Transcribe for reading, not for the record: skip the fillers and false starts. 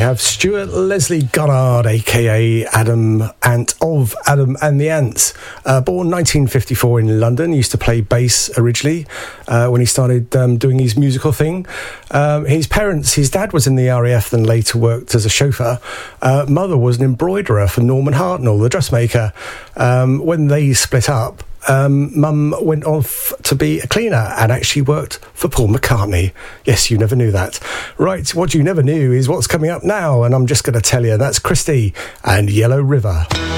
have Stuart Leslie Goddard, aka Adam Ant of Adam and the Ants. Born 1954 in London, he used to play bass originally when he started doing his musical thing. His dad was in the RAF, then later worked as a chauffeur. Mother was an embroiderer for Norman Hartnell, the dressmaker. When they split up, Mum went off to be a cleaner and actually worked for Paul McCartney. Yes, you never knew that. Right, what you never knew is what's coming up now, and I'm just going to tell you, that's Christy and Yellow River.